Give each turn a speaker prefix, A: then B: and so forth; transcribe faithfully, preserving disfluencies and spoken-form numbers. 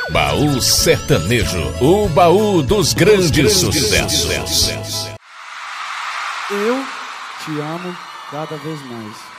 A: Baú Sertanejo, o baú dos grandes, grandes sucessos.
B: Eu te amo cada vez mais.